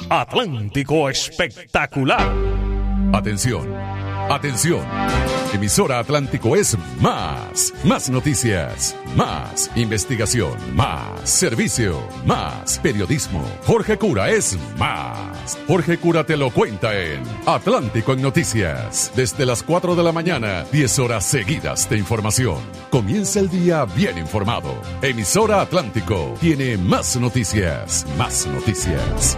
Atlántico Espectacular. Atención, atención. Emisora Atlántico es más. Más noticias, más investigación, más servicio, más periodismo. Jorge Cura es más. Jorge Cura te lo cuenta en Atlántico en Noticias. Desde las 4 de la mañana, 10 horas seguidas de información. Comienza el día bien informado. Emisora Atlántico tiene más noticias, más noticias.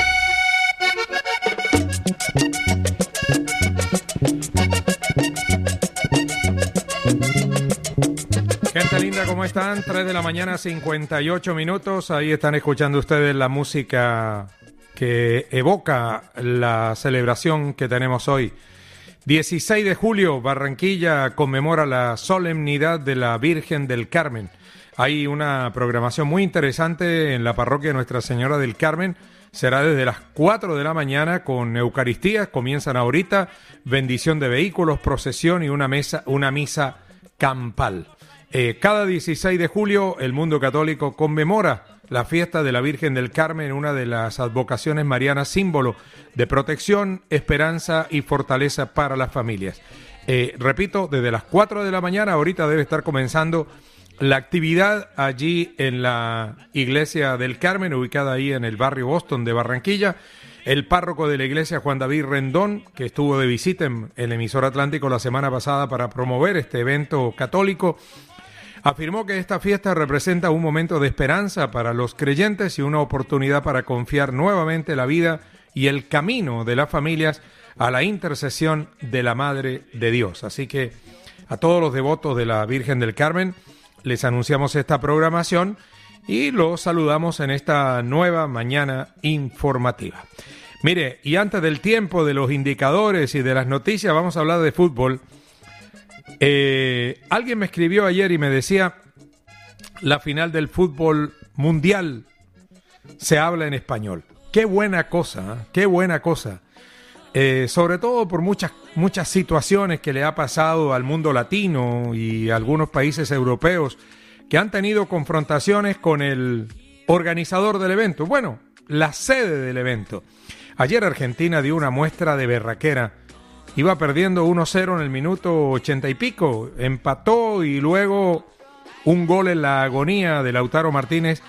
Gente linda, ¿cómo están? 3 de la mañana, 58 minutos. Ahí están escuchando ustedes la música que evoca la celebración que tenemos hoy. 16 de julio, Barranquilla conmemora la solemnidad de la Virgen del Carmen. Hay una programación muy interesante en la parroquia de Nuestra Señora del Carmen. Será desde las 4 de la mañana con Eucaristías. Comienzan ahorita, bendición de vehículos, procesión y una misa campal. Cada 16 de julio el mundo católico conmemora la fiesta de la Virgen del Carmen, una de las advocaciones marianas, símbolo de protección, esperanza y fortaleza para las familias. Repito, desde las 4 de la mañana, ahorita debe estar comenzando la actividad allí en la Iglesia del Carmen, ubicada ahí en el barrio Boston de Barranquilla. El párroco de la iglesia, Juan David Rendón, que estuvo de visita en el emisor Atlántico la semana pasada para promover este evento católico, afirmó que esta fiesta representa un momento de esperanza para los creyentes y una oportunidad para confiar nuevamente la vida y el camino de las familias a la intercesión de la Madre de Dios. Así que a todos los devotos de la Virgen del Carmen les anunciamos esta programación y los saludamos en esta nueva mañana informativa. Mire, y antes del tiempo de los indicadores y de las noticias, vamos a hablar de fútbol. Alguien me escribió ayer y me decía, la final del fútbol mundial se habla en español. Qué buena cosa, ¿eh? Qué buena cosa. Sobre todo por muchas situaciones que le ha pasado al mundo latino y a algunos países europeos que han tenido confrontaciones con el organizador del evento. Bueno, la sede del evento. Ayer Argentina dio una muestra de berraquera. Iba perdiendo 1-0 en el minuto 80 y pico. Empató y luego un gol en la agonía de Lautaro Martínez